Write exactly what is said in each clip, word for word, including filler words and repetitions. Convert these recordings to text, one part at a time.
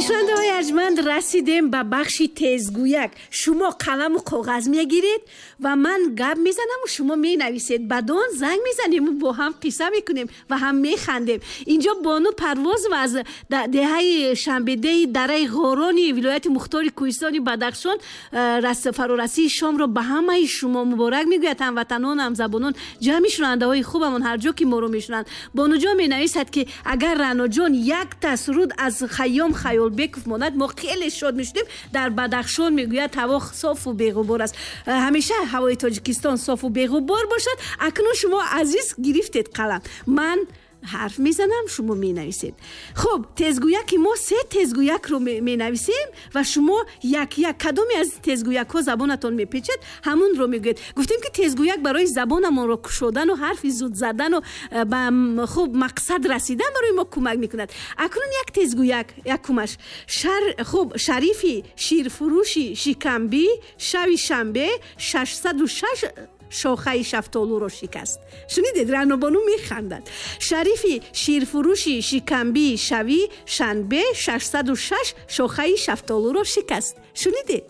шунавандаҳои арҷманд, расидем ба бахши тезгӯяк. Шумо қаламу коғаз мегиред ва ман гап мезанаму шумо менависед. баъдон занг мезанем, бо ҳам қисса мекунем ва ҳам механдем. инҷо Бону Парвозова аз деҳаи шанбедеи дараи ғорони вилояти Мухтори Кӯҳистони Бадахшон фарорасии шомро ба ҳамаи шумо муборак мегӯяд. ҳамватанон, ҳамзабонон, ҷамъи шунавандаҳои хубамон, ҳар ҷо ки моро мешунанд. Бонуҷон менависад ки агар Раъноҷон якта суруд аз Хайём Хаёлбеков монад, мо хеле шод мешудем. дар Бадахшон мегӯяд ҳаво софу беғубор аст. ҳамеша ҳавои Тоҷикистон софу беғубор бошад. акнун шумо азиз гирифтед қалам, ман ҳарф мезанам, шумо менависед. хуб, тезгӯяки мо се тезгӯякро менависем ва шумо як як кадоме аз тезгӯякҳо забонатон мепечад, ҳамунро мегӯед. гуфтем ки тезгӯяк барои забонамонро кушодану ҳарфи зуд задану ба хуб мақсад расидан барои мо кӯмак мекунад. акнун як тезгӯяк, якумаш шар хуб Шарифи ширфурӯши Шикамбӣ шави шанбе шашсаду шаш шохаи шафтолуро шикаст. шунидед? Раънобону механдад. Шарифи ширфурӯши Шикамбӣ шави шанбе шашсаду шаш шохаи шафтолуро шикаст. шунидед?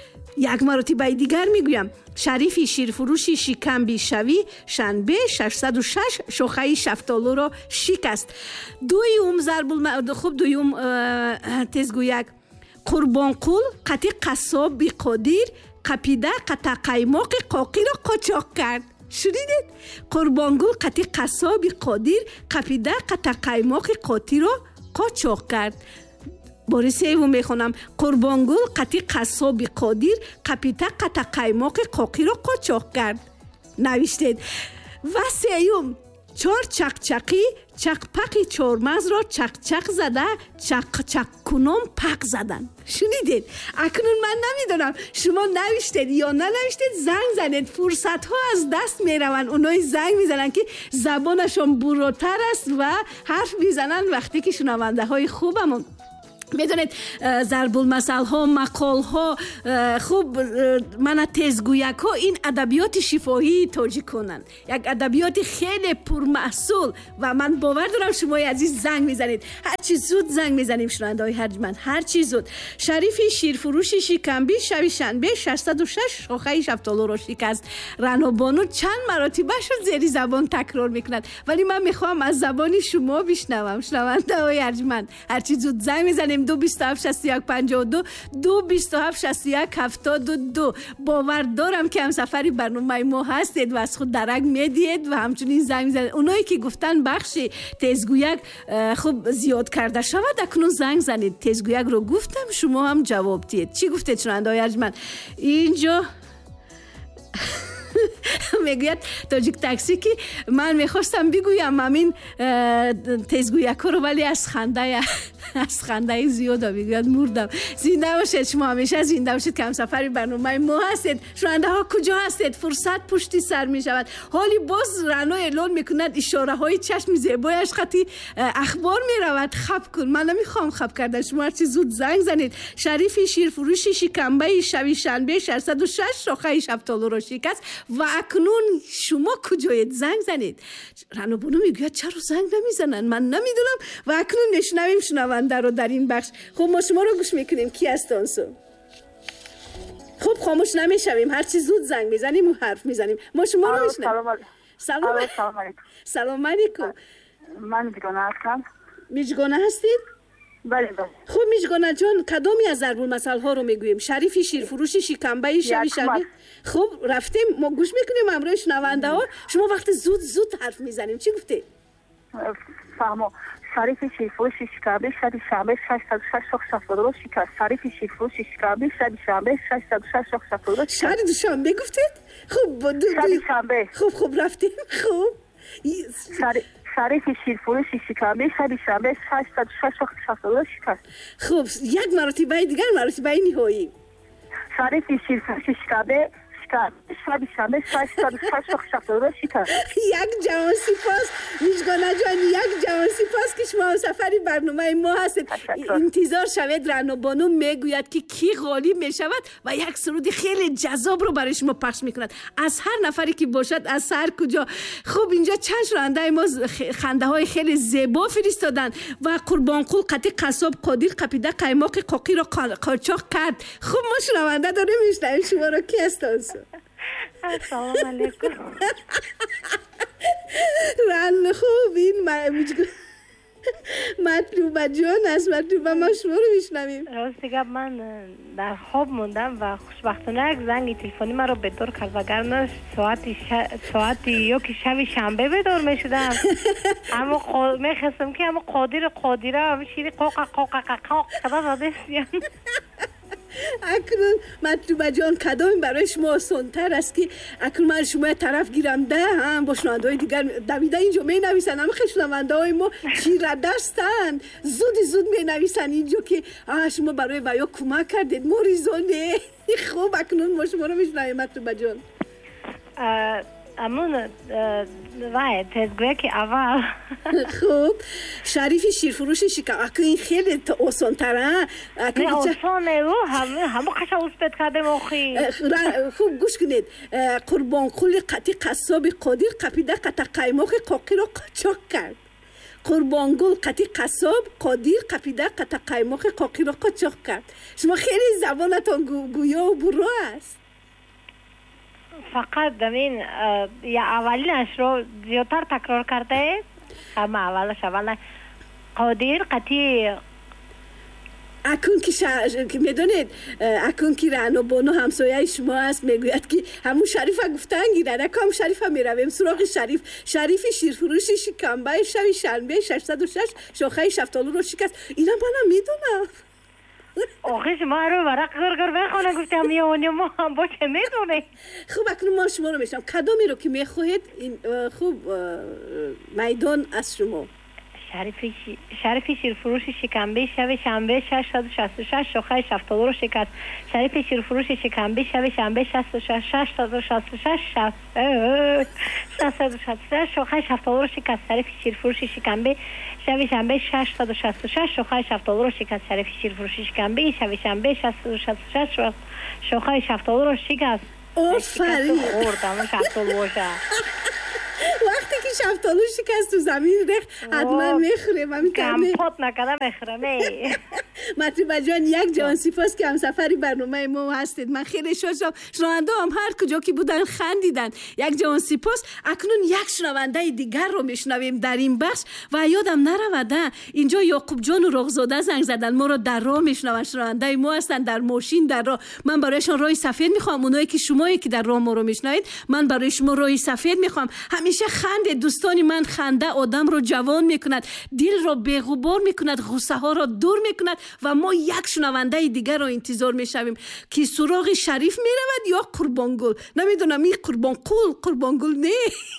як маротибаи дигар мегӯям. Шарифи ширфурӯши Шикамбӣ шави шанбе шашсаду шаш шохаи шафтолуро шикаст. дуюм зарбул хуб дуюм тезгӯяк Қурбонқул қати қассоби қодир қапида қатақаймоқи қоқиро қочоқ кард. шунидед? Қурбонгул қати қассоби қодир қапида қатақаймоқи қотиро қочоқ кард. бори севум мехонам. Қурбонгул қати қассоби қодир қапида қатақаймоқи қоқиро қочоқ кард. навиштед. ва сеюм чор чақчақӣ чақпақи чормағзро чақчақ зада чақчақкунон пақ задан. шунидед? акнун ман намедонам шумо навиштед ё нанавиштед. занг занед. фурсатҳо аз даст мераванд. унои занг мезананд ки забонашон буротар аст ва ҳарф мезананд вақте ки шунавандаҳои хубамон. медонед зарбулмасалҳо, мақолҳо, хуб мана тезгӯякҳо ин адабиёти шифоҳии тоҷиконанд. як адабиёти хеле пурмаҳсул ва ман бовар дорам шумои азиз занг мезанед. ҳарчи зуд занг мезанем шунавандаҳои ҳарҷманд, ҳарчи зуд. Шарифи ширфурӯши Шикамбӣ шави шанбе шашсаду шаш шохаи шафтолуро шикаст. Раънобону чанд маротиба шуд зери забон такрор мекунад, вале ман мехоҳам аз забони шумо бишнавам. шунавандаҳои арҷманд, ҳарчи зуд занг мезанем. دو بیست و هفت شصت و یک پنجاه و دو دو بیست و هفت شصت و یک هفتاد و دو. باور دارم که همسفری برنامه ما هستید و از خود درک میدید و همچنین زنگ میزنید. اونایی که گفتن بخش تزگویک خوب زیاد کرده شود، اکنون زنگ زنید. تزگویک رو گفتم، شما هم جواب دید. چی گفتید شنونده‌های ارجمند؟ اینجا میگوید تاجیک تاکسی که من میخواستم بگویم همین تزگویک رو، ولی از خنده از خنده زیاد میگوید مردم. زنده باشید، شما همیشه زنده باشید که همسفر برنامه ما هستید. شنونده ها کجا هستید؟ فرصت پشتی سر می شود. حالی باز رعنا اعلان میکند اشاره های چشم زیبایش خطی اخبار می رود. خب کن، من نمیخوام خب کردن. شما هرچی زود زنگ زنید. شریفی شیرفروشی شکمبه شوی شنبه ششصد و شش شاخه شفتالو رو شکست. و اکنون شما کجایید؟ زنگ زنید. رعنا بانو میگوید چرا زنگ نمیزنن؟ من نمیدونم. و اکنون نشنویم شنونده رو در این بخش. خب ما شما رو گوش میکنیم. کی هستانسو؟ خب خاموش نمیشویم، هرچی زود زنگ میزنیم و حرف میزنیم. ما شما رو میشنویم. سلام علیکم. سلام علیکم. سلام علیکم. من میجگانه هستم. میجگانه هستید؟ بله بله. خب میجگانه جان، کدامی از ضرب المثل ها رو میگوییم؟ شریفی شیرفروشی شکمبه شبی شبی. خب رفتیم، ما گوش میکنیم همراه شنونده ها. شما وقت زود زود حرف میزنیم. چی گفته؟ فهمو. شریفی شیرفروشی شکمبه شبی شنبه ششصد و شش شاخ شفتالو شکست. شریفی شیرفروشی شکمبه شبی شنبه ششصد و شش شاخ شفتالو شکست. شب شنبه گفتید؟ خب دو شبی شنبه. خب خب رفتیم. خب شریفی شیرفروشی شکمبه شبی شنبه ششصد و شش شاخ شفتالو شکست. خب یک مرتبه دیگر، مرتبه نهایی. شریفی شیرفروشی شکمبه شکر شب شنبه ششصد و شصت شفتاد شکر. یک جوان سپاس میشگانه جان، یک جوان سپاس که شما سفری برنامه ما هستید. انتظار شوید رعنا بانو میگوید که کی غالب میشود و یک سرود خیلی جذاب رو برای شما پخش میکند از هر نفری که باشد، از هر کجا. خوب اینجا چند راننده ما خنده های خیلی زیبا فرستادن و قربانقول قطی قصاب قادر قپیده قیماق قاقی را قاچاق کرد. خوب ما شنونده داریم میشنویم شما را. کی هستید؟ السلام علیکم. رن خوب این مطلوبه جان است. مطلوبه ما شما رو میشنویم. راست دیگه من در خواب موندم و خوشبختانه یک زنگ تلفنی من رو بیدار کرد وگرنه ساعت ساعت یک شب شنبه بیدار میشدم. اما میخواستم که اما قادر قادره هم شیری قاق قاق قاق قاق کدا زده اکنون مطلوبه جان کدام برای شما آسان‌تر است که اکنون من شما طرف گیرم ده هم با شنونده های دیگر دویده اینجا می نویسن. همه شنونده های ما چیره دستند، زود زود می نویسن اینجا که شما برای ویا کمک کردید موریزانه. خوب اکنون ما شما رو میشنویم مطلوبه جان. امون وای تزگویه که اول خوب شریفی شیرفروش شکم اکنون این خیلی آسان تره. نه آسانه رو همه همه قشا اوسپت کردم آخی. خوب گوش کنید. قربانقول قطی قصاب قادر قپیده قطع قیماق قاقی را قاچاق کرد. قربانگل قطی قصاب قادر قپیده قطع قیماق قاقی را قاچاق کرد. شما خیلی زبانتان گویا و برو است. فقط دمین یا اولینش رو زیادتر تکرار کرده. همه اولش اول قادر قطی اکون که شا... میدونید اکون که رعنا بانو همسایه شما هست میگوید که همون شریفه گفتن گیرد اکام شریفه میرویم سراغ شریف. شریف شیرفروش شکمبه شب شنبه ششصد و شش شاخه شفتالو رو شکست. اینا منم میدونم. آخه شما رو ورق گرگر بخونه گفتم یه ما هم با چه میدونه. خوب اکنون ما شما رو میشنم کدامی رو که میخواهید خوب میدان از شما. شریفی شریفی شیرفروش شکمبه شب شنبه ششصد و شصت و شش شاخه شفتالو رو شکست. شریف شیرفروش شکمبه شب شنبه شصت و شش شصت و شصت و شش شصت و شصت و شش شاخه شفتالو رو شکست. شریف شیرفروش شکمبه شب شنبه شصت و شصت و شش شاخه شفتالو رو شکست. شریف شیرفروش شکمبه شب شنبه شصت و شصت و شش شاخه شفتالو رو شکست. آفرین. خوردم شفتالو باشه. وقتی که شفتالو شکست تو زمین ریخت حتما میخوریم. همین کمپوت نکرده میخورم. مطلوبه جان یک جان سپاس که همسفری برنامه ما هستید. من خیلی شاد شدم. شنونده هم هر کجا که بودن خندیدن. یک جان سپاس. اکنون یک شنونده دیگر رو میشنویم در این بخش و یادم نرود اینجا یعقوب جان و رخزاده زنگ زدن ما رو در راه میشنون. شنونده ما هستن در ماشین در راه. من برایشان راه سفید میخوام. اونایی که شمایی که در راه ما رو میشنوید من برای شما راه سفید میخوام. همیشه خنده دوستانی من خنده آدم رو جوان میکند، دل رو بی‌غبار میکند، غصه ها رو دور میکند و ما یک شنونده دیگر رو انتظار میشویم که سراغ شریف میرود یا قربانگل. نمیدونم این قربانقول قربانگل نه.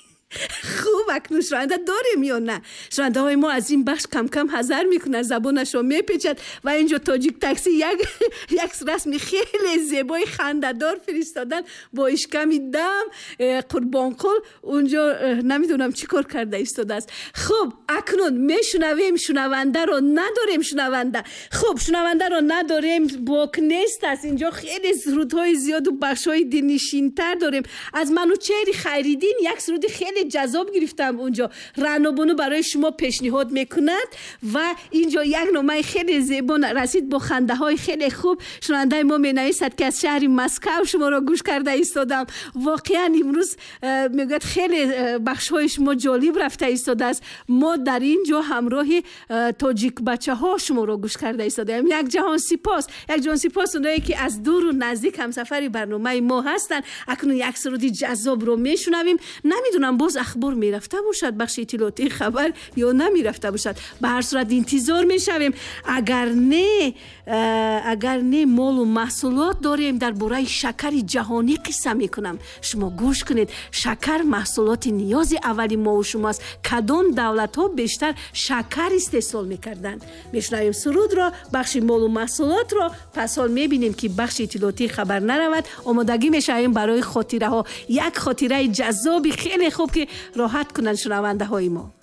خوب اکنون شنونده داریم یا نه؟ شنونده های ما از این بخش کم کم حذر میکنن، زبانش رو میپیچد و اینجا تاجیک تاکسی یک یک رسمی خیلی زیبای خنده دار فرستادن با اشکمی دم قربانقول اونجا نمیدونم چی کار کرده ایستاده است. خوب اکنون میشنویم شنونده رو نداریم. شنونده خوب شنونده رو نداریم. باک نیست است. اینجا خیلی سرودهای زیاد و بخشای دلنشین‌تر داریم. از منوچهر خیریدین یک سرود خیلی جذاب گرفتم اونجا. رعنا بانو برای شما پیشنهاد میکند و اینجا یک نامه خیلی زیبا رسید با خنده های خیلی خوب. شنونده ما مینویسد که از شهر مسکو شما را گوش کرده ایستادم. واقعا امروز میگوید خیلی بخش های شما جالب رفته ایستاده است. ما در اینجا همراه تاجیک بچه ها شما را گوش کرده ایستادیم. یک جهان سپاس. یک جهان سپاس اونایی که از دور و نزدیک همسفری برنامه ما هستند. اکنون یک سرودی جذاب رو میشنویم. نمیدونم باز боз ахбор мерафта бошад бахши иттилоотии хабар ё намерафта бошад. ба ҳар сурат интизор мешавем. агар не агар не молу маҳсулот дорем дар бораи шакари ҷаҳонӣ қисса мекунам. шумо гӯш кунед. шакар маҳсулоти ниёзи аввали мову шумост. кадом давлатҳо бештар шакар истеҳсол мекарданд? мешунавем сурудро, бахши молу маҳсулотро. пас ҳол мебинем ки бахши иттилоотии хабар наравад. омодагӣ мешавем барои хотираҳо. як хотираи ҷаззоби хеле хуб ки роҳат кунанд шунавандаҳои мо.